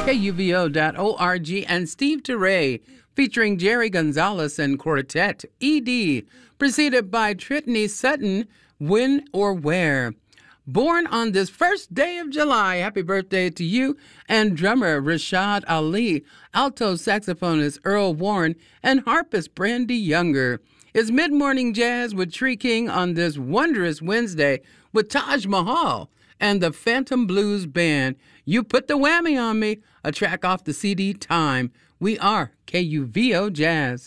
KUVO.org, and Steve Teray, featuring Jerry Gonzalez and Quartet, ED, preceded by Tritney Sutton, When or Where. Born on this first day of July, happy birthday to you, and drummer Rashad Ali, alto saxophonist Earl Warren, and harpist Brandy Younger. It's Mid-Morning Jazz with Tree King on this wondrous Wednesday with Taj Mahal and the Phantom Blues Band. You Put the Whammy on Me, a track off the CD Time. We are KUVO Jazz.